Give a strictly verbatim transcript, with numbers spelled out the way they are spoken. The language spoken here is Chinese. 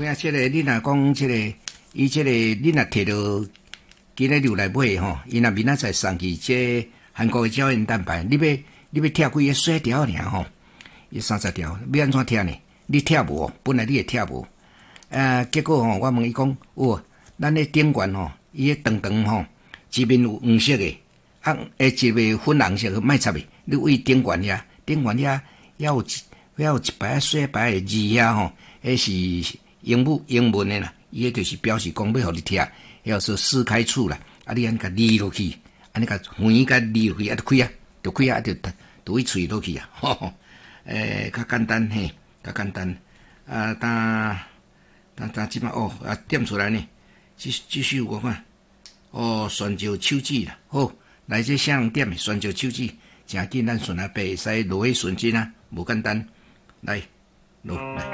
啊，即、这个你若讲即个，伊即个你若摕到今日六来买吼，伊若明仔载送去即韩国的胶原蛋白，你要你要贴几个细条尔吼，伊三十条，要安怎贴呢？你贴无？本来你会贴无？啊，结果吼，我问伊讲，哦，咱咧顶管吼，伊迄长长吼，一面有黄色的，啊，下一面粉红色的，莫插的，你为顶管遐，顶管遐要有一要有一排细排的字遐吼，迄是英文英文的啦，伊迄就是表示讲要互你贴，要说撕开处啦，啊，你安尼甲理落去，安尼甲圆甲理落去，啊，就开啊，就开啊，就就去喙落去啊，吼吼，诶，较简单嘿，较简单，啊，当。但但即摆哦啊点出来呢，继继续我看，哦泉州手指啦，好来这啥人点的泉州手指，诚紧咱顺阿伯会使落去顺真啊，无简单，来落来。